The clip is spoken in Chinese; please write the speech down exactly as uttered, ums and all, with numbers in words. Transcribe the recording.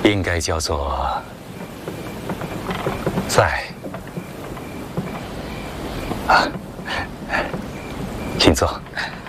应该叫做在。啊，请坐。